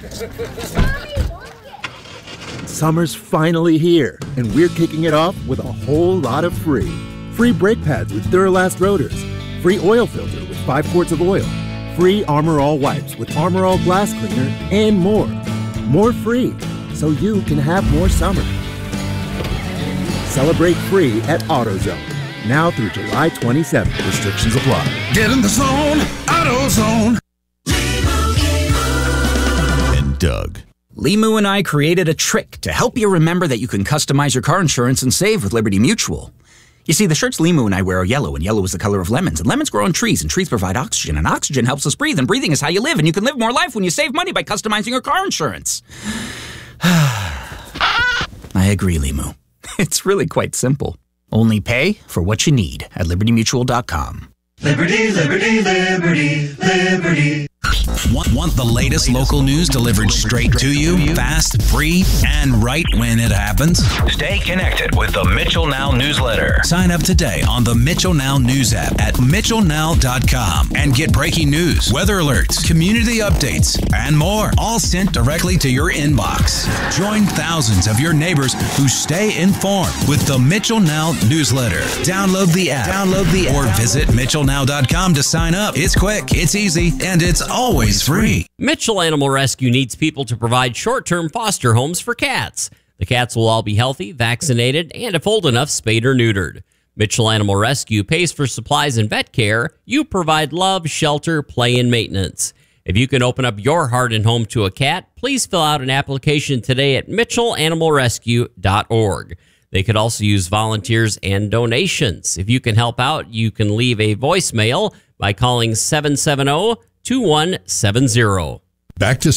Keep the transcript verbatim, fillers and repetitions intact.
Summer's finally here, and we're kicking it off with a whole lot of free. Free brake pads with Duralast rotors. Free oil filter with five quarts of oil. Free Armor All wipes with Armor All glass cleaner, and more. More free, so you can have more summer. Celebrate free at AutoZone. Now through July twenty-seventh. Restrictions apply. Get in the zone, AutoZone. And Doug. Limu and I created a trick to help you remember that you can customize your car insurance and save with Liberty Mutual. You see, the shirts Limu and I wear are yellow, and yellow is the color of lemons, and lemons grow on trees, and trees provide oxygen, and oxygen helps us breathe, and breathing is how you live, and you can live more life when you save money by customizing your car insurance. I agree, Limu. It's really quite simple. Only pay for what you need at liberty mutual dot com. Liberty, liberty, liberty, liberty. Want, want the latest local news delivered straight to you, fast, free, and right when it happens? Stay connected with the Mitchell Now newsletter. Sign up today on the Mitchell Now news app at mitchell now dot com and get breaking news, weather alerts, community updates, and more, all sent directly to your inbox. Join thousands of your neighbors who stay informed with the Mitchell Now newsletter. Download the app, download the app, or visit mitchell now dot com to sign up. It's quick, it's easy, and it's always free. Mitchell Animal Rescue needs people to provide short-term foster homes for cats. The cats will all be healthy, vaccinated, and if old enough, spayed or neutered. Mitchell Animal Rescue pays for supplies and vet care. You provide love, shelter, play, and maintenance. If you can open up your heart and home to a cat, please fill out an application today at mitchell animal rescue dot org. They could also use volunteers and donations. If you can help out, you can leave a voicemail by calling seven seven zero, two one seven zero. Back to